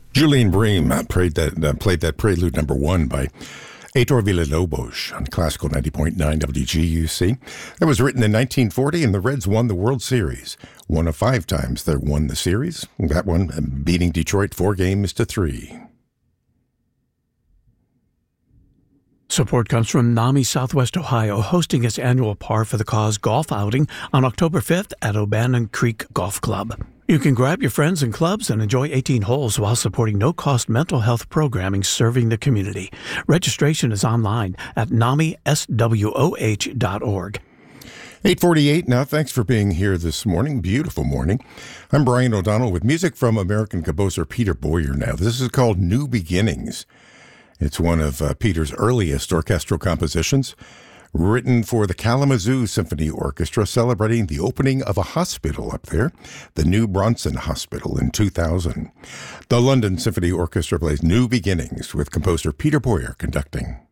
Julian Bream played that Prelude number 1 by Heitor Villa-Lobos on Classical 90.9 WGUC. That was written in 1940, and the Reds won the World Series. One of 5 times they won the series. That one beating Detroit 4-3. Support comes from NAMI Southwest Ohio, hosting its annual Par for the Cause golf outing on October 5th at O'Bannon Creek Golf Club. You can grab your friends and clubs and enjoy 18 holes while supporting no-cost mental health programming serving the community. Registration is online at NAMISWOH.org. 8:48 now. Thanks for being here this morning. Beautiful morning. I'm Brian O'Donnell with music from American composer Peter Boyer now. This is called New Beginnings. It's one of Peter's earliest orchestral compositions, written for the Kalamazoo Symphony Orchestra, celebrating the opening of a hospital up there, the New Bronson Hospital, in 2000. The London Symphony Orchestra plays New Beginnings with composer Peter Boyer conducting.